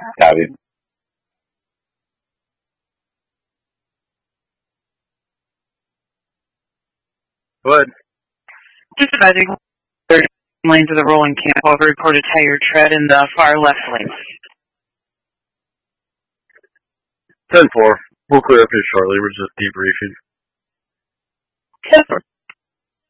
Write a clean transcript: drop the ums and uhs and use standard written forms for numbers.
Copy. But Just about the third lane to the rolling camp. Over report a tire tread in the far left lane. 10-4. We'll clear up here shortly. We're just debriefing. 10-4.